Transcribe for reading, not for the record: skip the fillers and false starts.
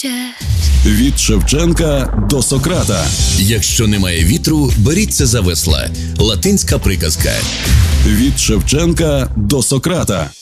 Від Шевченка до Сократа. Якщо немає вітру, беріться за весла. Латинська приказка. Від Шевченка до Сократа.